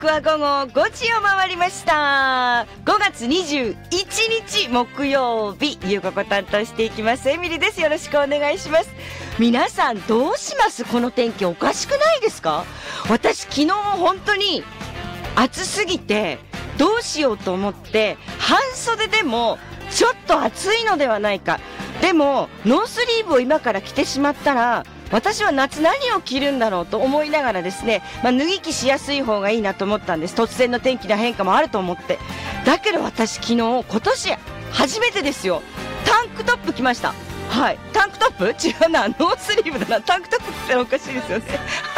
刻は午後5時を回りました。5月21日木曜日、ゆうここ担当していきますエミリです。よろしくお願いします。皆さんどうします？この天気おかしくないですか？私昨日本当に暑すぎてどうしようと思って半袖でもちょっと暑いのではないか、でもノースリーブを今から着てしまったら私は夏何を着るんだろうと思いながらですね、脱ぎ着しやすい方がいいなと思ったんです。突然の天気の変化もあると思って。だけど私昨日今年初めてですよ、タンクトップ着ました。はい、タンクトップ違うな、ノースリーブだな。タンクトップっておかしいですよね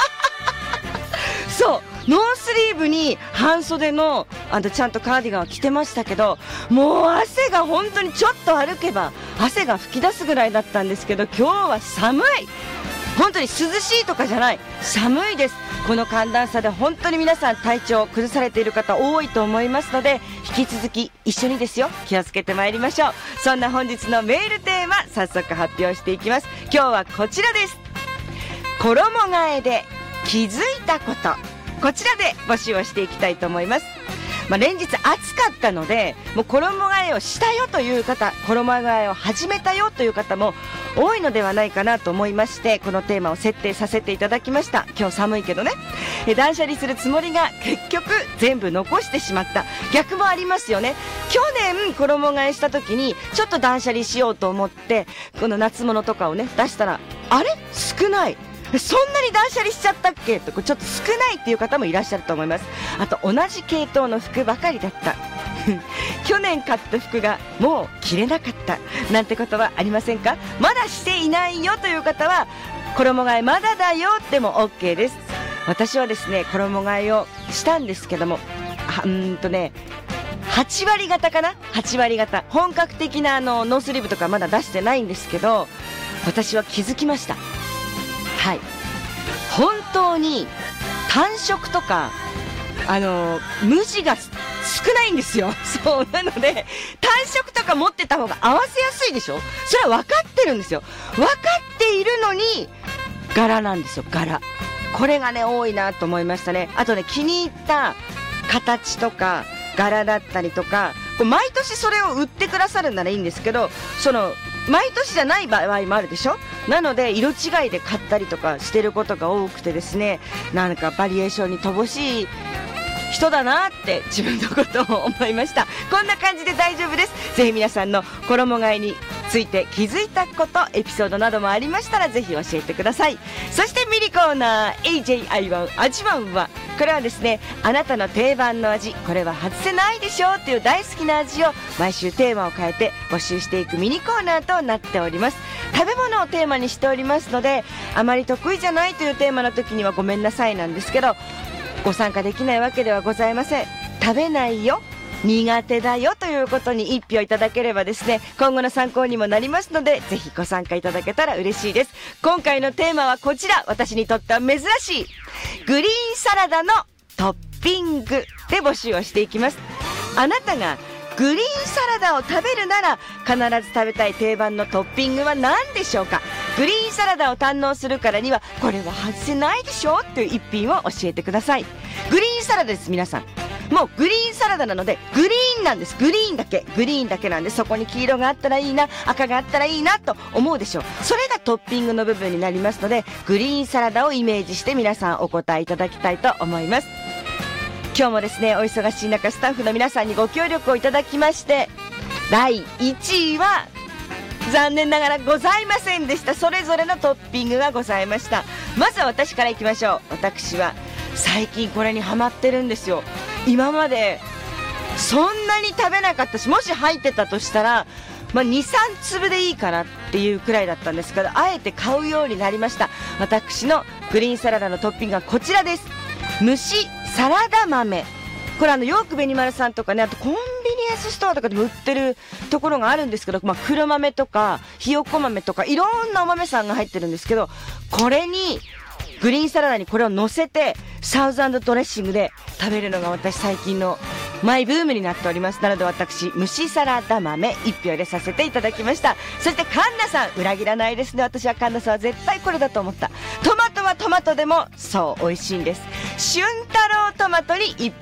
そうノースリーブに半袖のちゃんとカーディガンを着てましたけど、もう汗が本当にちょっと歩けば汗が吹き出すぐらいだったんですけど、今日は寒い。本当に涼しいとかじゃない、寒いです。この寒暖差で本当に皆さん体調を崩されている方多いと思いますので、引き続き一緒にですよ、気をつけてまいりましょう。そんな本日のメールテーマ、早速発表していきます。今日はこちらです。衣替えで気づいたこと、こちらで募集をしていきたいと思います。連日暑かったので、もう衣替えをしたよという方、衣替えを始めたよという方も多いのではないかなと思いまして、このテーマを設定させていただきました。今日寒いけどね、断捨離するつもりが結局全部残してしまった、逆もありますよね。去年衣替えした時にちょっと断捨離しようと思ってこの夏物とかをね出したら、あれ少ない、そんなに断捨離しちゃったっけとちょっと少ないっていう方もいらっしゃると思います。あと同じ系統の服ばかりだった去年買った服がもう着れなかったなんてことはありませんか？まだしていないよという方は衣替えまだだよでも OK です。私はですね、衣替えをしたんですけども、8割方かな、8割方本格的なノースリーブとかまだ出してないんですけど、私は気づきました。はい、本当に単色とか無地が少ないんですよ。そうなので単色とか持ってた方が合わせやすいでしょ。それは分かってるんですよ。分かっているのに柄なんですよ、柄。これがね多いなと思いましたね。あとね、気に入った形とか柄だったりとか、毎年それを売ってくださるならいいんですけど、毎年じゃない場合もあるでしょ。なので色違いで買ったりとかしてることが多くてですね、なんかバリエーションに乏しい人だなって自分のことを思いました。こんな感じで大丈夫です。ぜひ皆さんの衣替えについて気づいたこと、エピソードなどもありましたらぜひ教えてください。そしてミニコーナー AJI1 味わんは、これはですね、あなたの定番の味、これは外せないでしょっていう大好きな味を毎週テーマを変えて募集していくミニコーナーとなっております。食べ物をテーマにしておりますので、あまり得意じゃないというテーマの時にはごめんなさいなんですけど、ご参加できないわけではございません。食べないよ、苦手だよということに一票いただければですね、今後の参考にもなりますので、ぜひご参加いただけたら嬉しいです。今回のテーマはこちら、私にとっては珍しいグリーンサラダのトッピングで募集をしていきます。あなたがグリーンサラダを食べるなら必ず食べたい定番のトッピングは何でしょうか？グリーンサラダを堪能するからにはこれは外せないでしょという一品を教えてください。グリーンサラダです。皆さんもうグリーンサラダなのでグリーンなんです。グリーンだけなんで、そこに黄色があったらいいな、赤があったらいいなと思うでしょう。それがトッピングの部分になりますので、グリーンサラダをイメージして皆さんお答えいただきたいと思います。今日もですね、お忙しい中スタッフの皆さんにご協力をいただきまして、第1位は残念ながらございませんでした。それぞれのトッピングがございました。まずは私からいきましょう。私は最近これにハマってるんですよ。今までそんなに食べなかったし、もし入ってたとしたら、2、3粒でいいかなっていうくらいだったんですけど、あえて買うようになりました。私のグリーンサラダのトッピングはこちらです。蒸しサラダ豆。これヨークベニマルさんとかね、あとコンビニエンスストアとかでも売ってるところがあるんですけど、黒豆とかひよこ豆とかいろんなお豆さんが入ってるんですけど、これにグリーンサラダにこれを乗せてサウザンドドレッシングで食べるのが私最近のマイブームになっております。なので私蒸しサラダ豆1票入れさせていただきました。そしてカンナさん、裏切らないですね。私はカンナさんは絶対これだと思った。トマトはトマトでもそう美味しいんです。春太郎トマトに一